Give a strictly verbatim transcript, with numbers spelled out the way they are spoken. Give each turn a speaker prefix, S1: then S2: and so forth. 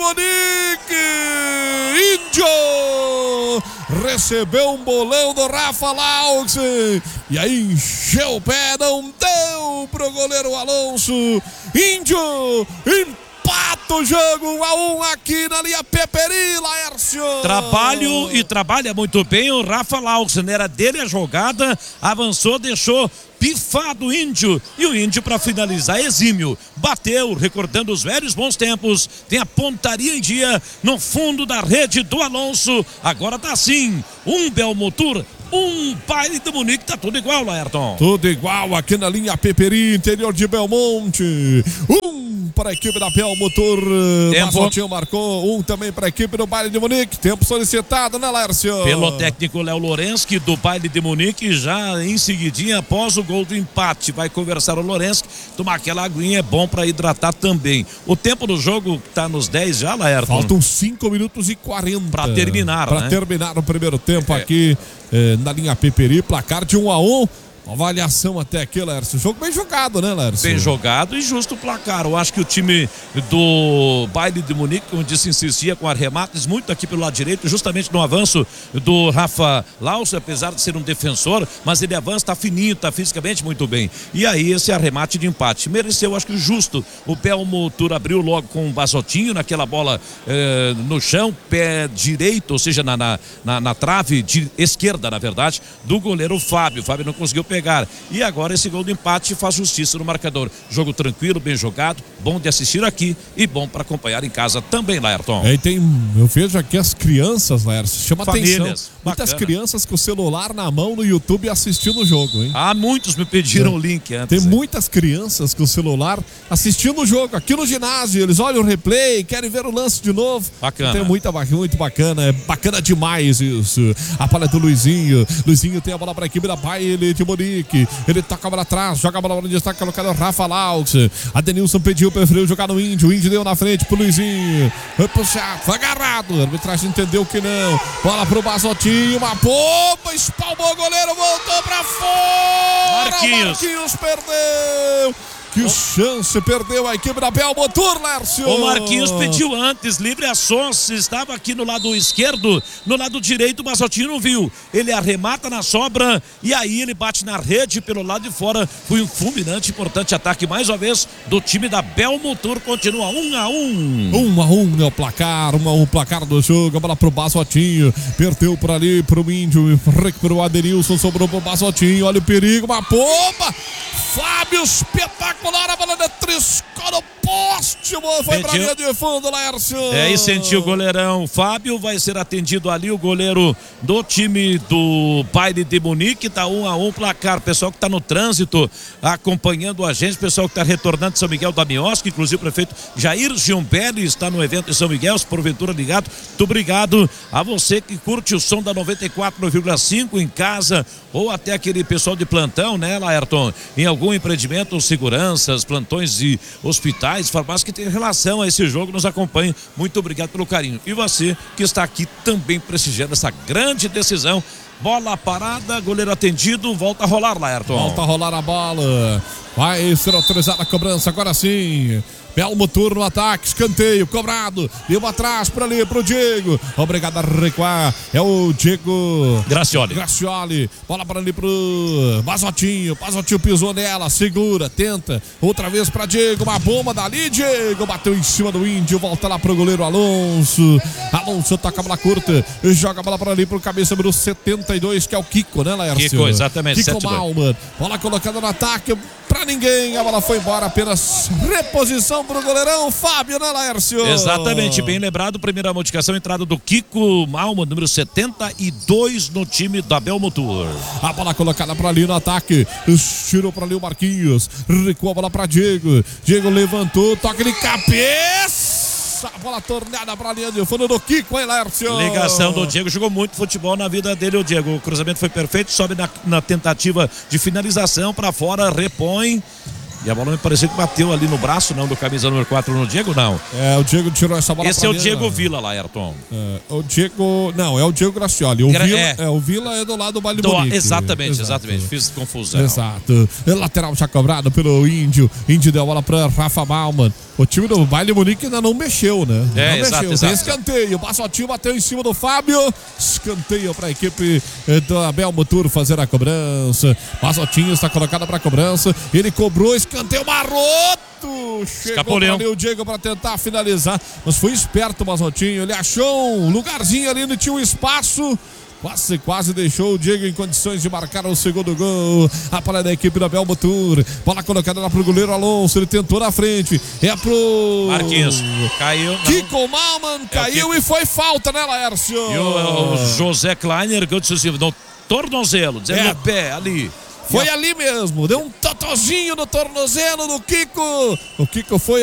S1: Monique. Índio recebeu um bolão do Rafa Laux e aí encheu o pé, não deu pro goleiro Alonso. Índio empata o jogo, um a um aqui na linha Peperi, Laércio.
S2: Trabalho e trabalha muito bem o Rafa Laux, era dele a jogada, avançou, deixou pifado o Índio, e o Índio para finalizar exímio, bateu, recordando os velhos bons tempos, tem a pontaria em dia no fundo da rede do Alonso. Agora tá assim, um Belmotur, um Baile de Munique, tá tudo igual, Laerton.
S1: Tudo igual aqui na linha Peperi, interior de Belmonte. Um para a equipe da Belmotur, Basotinho marcou, um também para a equipe do Baile de Munique. Tempo solicitado, né, Laércio?
S2: Pelo técnico Léo Lorenzki do Baile de Munique, já em seguidinha após o gol do empate. Vai conversar o Lorenzki, tomar aquela aguinha, é bom para hidratar também. O tempo do jogo tá nos dez já, Laerton?
S1: Faltam cinco minutos e quarenta
S2: para terminar,
S1: Para
S2: né?
S1: terminar o primeiro tempo
S2: é.
S1: aqui eh, na linha Peperi, placar de um a um. Avaliação até aqui, Laércio. Jogo bem jogado, né, Laércio?
S2: Bem jogado e justo o placar. Eu acho que o time do Baile de Munique, como disse, insistia com arremates muito aqui pelo lado direito, justamente no avanço do Rafa Laux, apesar de ser um defensor, mas ele avança, tá fininho, tá fisicamente muito bem. E aí esse arremate de empate mereceu, acho que justo. O Belmotur abriu logo com um Basotinho naquela bola eh, no chão, pé direito, ou seja, na, na, na, na trave de esquerda, na verdade, do goleiro Fábio. O Fábio não conseguiu pegar. E agora esse gol de empate faz justiça no marcador. Jogo tranquilo, bem jogado, bom de assistir aqui e bom para acompanhar em casa também, Laerton.
S1: É, e tem, eu vejo aqui as crianças, Laércio, chama
S2: Famílias,
S1: atenção. Muitas
S2: bacana.
S1: Crianças com o celular na mão no YouTube assistindo o jogo, hein?
S2: Ah, muitos me pediram o link antes.
S1: Tem
S2: hein?
S1: muitas crianças com o celular assistindo o jogo aqui no ginásio. Eles olham o replay, querem ver o lance de novo.
S2: Bacana.
S1: Tem muita, muito bacana, é bacana demais isso. A bola é do Luizinho. Luizinho tem a bola para a equipe da Baile de Munique. Ele toca a bola atrás, joga a bola no destaque, colocado o Rafa Laux. Adenilson pediu, preferiu jogar no Índio. O Índio deu na frente pro Luizinho. Foi puxado, foi agarrado. A arbitragem entendeu que não. Bola pro Basotinho, uma bomba, espalmou o goleiro, voltou pra fora.
S2: Marquinhos.
S1: Marquinhos perdeu. Que chance perdeu a equipe da Belmotur, Lércio.
S2: O Marquinhos pediu antes, livre a Sons, estava aqui no lado esquerdo, no lado direito o Basotinho não viu. Ele arremata na sobra e aí ele bate na rede pelo lado de fora. Foi um fulminante, importante ataque mais uma vez do time da Belmotur. Continua um a um.
S1: Um a um é o placar, um a um o placar do jogo. A bola pro Basotinho, perdeu por ali pro Índio, recuperou o Adenilson, sobrou pro Basotinho. Olha o perigo, uma bomba. Fábio, espetacular, a bola de triscou no poste, foi
S2: Sentiu.
S1: pra linha de fundo, Laércio.
S2: É, e sentiu o goleirão. Fábio vai ser atendido ali, o goleiro do time do Baile de Munique. Tá um a um placar. Pessoal que tá no trânsito acompanhando a gente, pessoal que tá retornando de São Miguel da Miosca, inclusive o prefeito Jair Giombelli está no evento em São Miguel, se porventura ligado. Muito obrigado a você que curte o som da noventa e quatro vírgula cinco em casa, ou até aquele pessoal de plantão, né, Laerton? Em algum empreendimento, seguranças, plantões de hospitais, farmácias que tem relação a esse jogo, nos acompanha. Muito obrigado pelo carinho. E você que está aqui também prestigiando essa grande decisão. Bola parada, goleiro atendido, volta a rolar, Laerton.
S1: Volta a rolar a bola. Vai ser autorizada a cobrança, agora sim. Belmotur no ataque, escanteio, cobrado. Deu atrás por ali pro Diego. Obrigado a recuar. É o Diego
S2: Gracioli.
S1: Gracioli. Bola para ali pro Basotinho. Basotinho pisou nela, segura, tenta. Outra vez para Diego. Uma bomba dali. Diego bateu em cima do Índio. Volta lá pro goleiro Alonso. Alonso toca a bola curta. Joga a bola para ali pro cabeça número setenta e dois, que é o Kiko, né, Laércio?
S2: Kiko, exatamente.
S1: Kiko Malman. Bola colocada no ataque. Pra ninguém, a bola foi embora, apenas reposição pro goleirão Fábio, né, Laércio?
S2: Exatamente, bem lembrado, primeira modificação, entrada do Kiko Malman, número setenta e dois no time da Belmotur.
S1: A bola colocada pra ali no ataque, tirou pra ali o Marquinhos, recuou a bola pra Diego, Diego levantou, toque de cabeça. A bola torneada pra linha de fundo do Kiko, hein, Laércio?
S2: Ligação do Diego, jogou muito futebol na vida dele, o Diego. O cruzamento foi perfeito, sobe na, na tentativa de finalização pra fora, repõe. E a bola me pareceu que bateu ali no braço, não, do camisa número quatro no Diego, não.
S1: É, o Diego tirou essa bola.
S2: Esse é o Diego lá. Vila lá, Ayrton.
S1: É, o Diego, não, é o Diego Gracioli. O,
S2: Gra
S1: Vila,
S2: é.
S1: É, o Vila é do lado do Baile
S2: do,
S1: Munique.
S2: Exatamente,
S1: Exato.
S2: exatamente. Fiz confusão.
S1: Exato. Lateral já cobrado pelo Índio. Índio deu a bola para Rafa Baumann. O time do Baile Munique ainda não mexeu, né?
S2: É,
S1: não
S2: exato,
S1: mexeu.
S2: exato.
S1: Tem escanteio. O Bassotinho bateu em cima do Fábio. Escanteio para a equipe do Abel Muturo fazer a cobrança. Bassotinho está colocado para a cobrança. Ele cobrou, escanteio maroto. Chegou ali o Diego para tentar finalizar, mas foi esperto o Bassotinho. Ele achou um lugarzinho ali, não tinha um espaço. Quase, quase deixou o Diego em condições de marcar o segundo gol. A bola da equipe da Abel Muturo. Bola colocada lá pro goleiro Alonso. Ele tentou na frente. É pro
S2: Marquinhos. Caiu. Não.
S1: Kiko Malman. Caiu é e foi falta, né, Laércio?
S2: E o, o José Kleiner, que eu disse assim, no tornozelo, dizendo
S1: É.
S2: no pé, ali.
S1: Foi ali mesmo. Deu um totozinho no tornozelo do Kiko. O Kiko foi